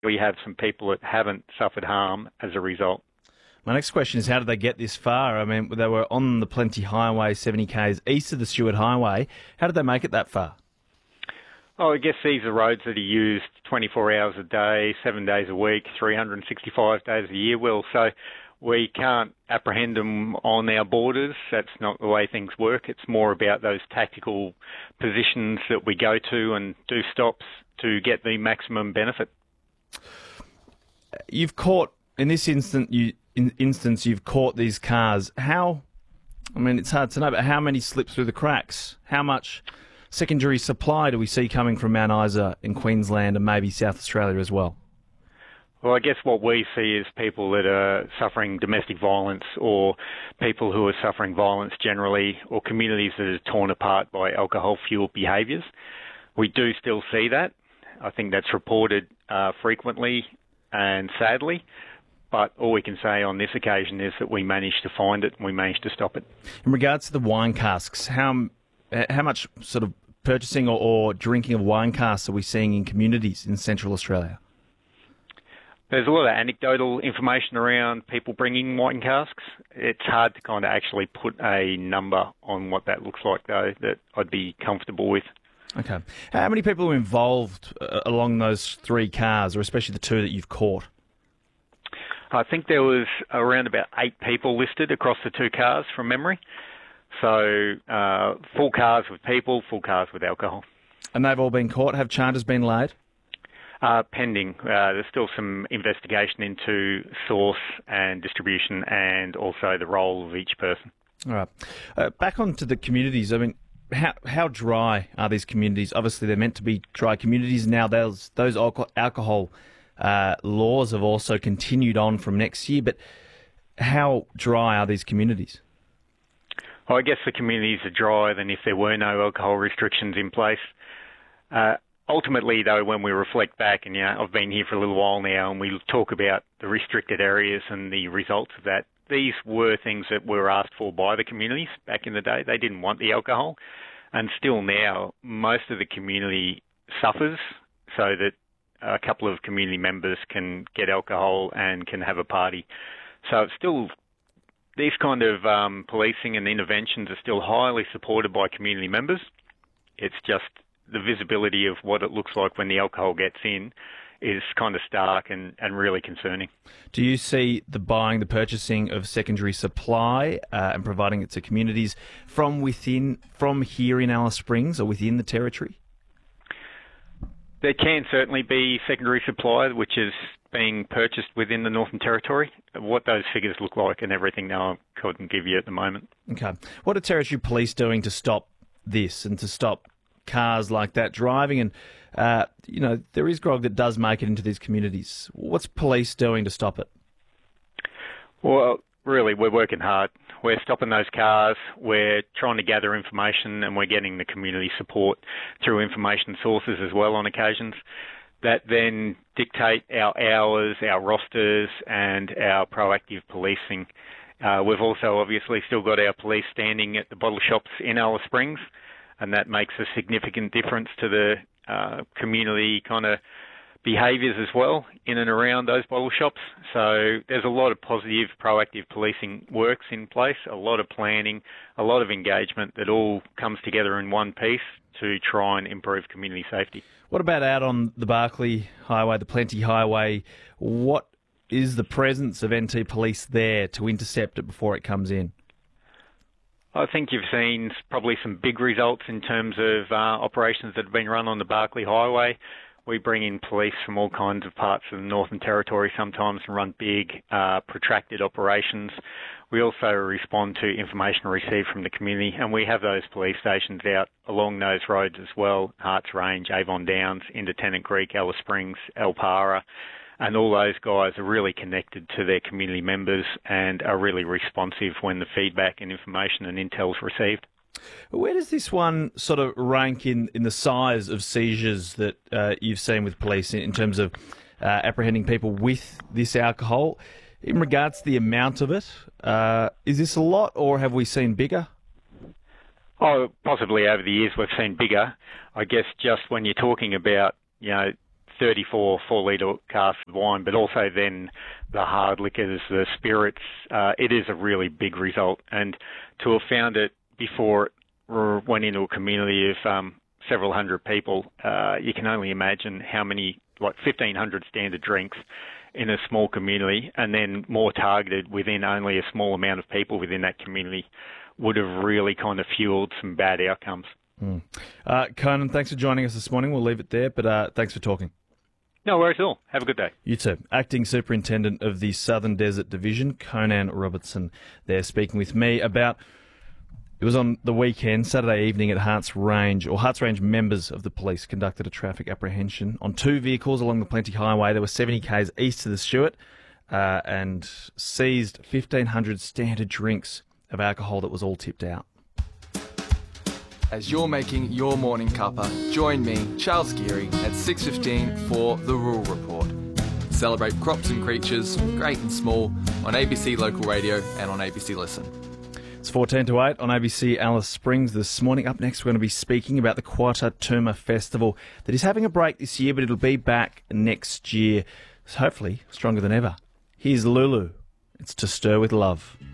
we have some people that haven't suffered harm as a result. My next question is, how did they get this far? I mean, they were on the Plenty Highway, 70 k's east of the Stewart Highway. How did they make it that far? Oh, I guess these are roads that are used 24 hours a day, 7 days a week, 365 days a year, Will. So we can't apprehend them on our borders. That's not the way things work. It's more about those tactical positions that we go to and do stops to get the maximum benefit. You've caught, in this instance, you've caught these cars. How, I mean, it's hard to know, but how many slip through the cracks? How much secondary supply do we see coming from Mount Isa in Queensland and maybe South Australia as well? Well, I guess what we see is people that are suffering domestic violence, or people who are suffering violence generally, or communities that are torn apart by alcohol-fueled behaviours. We do still see that. I think that's reported frequently and sadly. But all we can say on this occasion is that we managed to find it and we managed to stop it. In regards to the wine casks, how much sort of purchasing or drinking of wine casks are we seeing in communities in Central Australia? There's a lot of anecdotal information around people bringing wine casks. It's hard to kind of actually put a number on what that looks like, though, that I'd be comfortable with. Okay. How many people are involved along those three cars, or especially the two that you've caught? I think there was around about 8 people listed across the 2 cars from memory. So full cars with people, full cars with alcohol. And they've all been caught? Have charges been laid? Pending. There's still some investigation into source and distribution and also the role of each person. All right. Back onto the communities. I mean, how dry are these communities? Obviously, they're meant to be dry communities. Now, those alcohol laws have also continued on from next year, but how dry are these communities? Well, I guess the communities are drier than if there were no alcohol restrictions in place. Ultimately, though, when we reflect back, and I've been here for a little while now, and we talk about the restricted areas and the results of that, these were things that were asked for by the communities back in the day. They didn't want the alcohol, and still now, most of the community suffers so that a couple of community members can get alcohol and can have a party. So it's still, these kind of policing and interventions are still highly supported by community members. It's just the visibility of what it looks like when the alcohol gets in is kind of stark and really concerning. Do you see the purchasing of secondary supply and providing it to communities from here in Alice Springs or within the Territory? There can certainly be secondary supply which is being purchased within the Northern Territory. What those figures look like and everything now I couldn't give you at the moment. Okay. What are Territory Police doing to stop this and to stop cars like that driving? And, there is grog that does make it into these communities. What's police doing to stop it? Well, really, we're working hard. We're stopping those cars, we're trying to gather information, and we're getting the community support through information sources as well on occasions that then dictate our hours, our rosters, and our proactive policing. We've also obviously still got our police standing at the bottle shops in Alice Springs, and that makes a significant difference to the community kind of behaviours as well in and around those bottle shops. So there's a lot of positive, proactive policing works in place, a lot of planning, a lot of engagement that all comes together in one piece to try and improve community safety. What about out on the Barkly Highway, the Plenty Highway? What is the presence of NT Police there to intercept it before it comes in? I think you've seen probably some big results in terms of operations that have been run on the Barkly Highway. We bring in police from all kinds of parts of the Northern Territory sometimes and run big, protracted operations. We also respond to information received from the community, and we have those police stations out along those roads as well, Harts Range, Avon Downs, into Tennant Creek, Alice Springs, Alpara, and all those guys are really connected to their community members and are really responsive when the feedback and information and intel is received. Where does this one sort of rank in the size of seizures that you've seen with police in terms of apprehending people with this alcohol? In regards to the amount of it, is this a lot or have we seen bigger? Oh, possibly over the years we've seen bigger. I guess just when you're talking about, 34 4-litre casks of wine, but also then the hard liquors, the spirits. It is a really big result. And to have found it before it went into a community of several hundred people, you can only imagine how many, 1,500 standard drinks in a small community, and then more targeted within only a small amount of people within that community, would have really kind of fueled some bad outcomes. Conan, thanks for joining us this morning. We'll leave it there, but thanks for talking. No worries at all. Have a good day. You too. Acting Superintendent of the Southern Desert Division, Conan Robertson, there speaking with me about... It was on the weekend, Saturday evening at Harts Range, or Harts Range members of the police conducted a traffic apprehension on 2 vehicles along the Plenty Highway. There were 70 k's east of the Stewart and seized 1,500 standard drinks of alcohol that was all tipped out. As you're making your morning cuppa, join me, Charles Geary, at 6:15 for The Rural Report. Celebrate crops and creatures, great and small, on ABC Local Radio and on ABC Listen. It's 14 to 8 on ABC Alice Springs this morning. Up next, we're going to be speaking about the Quatatuma Festival that is having a break this year, but it'll be back next year, hopefully stronger than ever. Here's Lulu. It's To Stir With Love.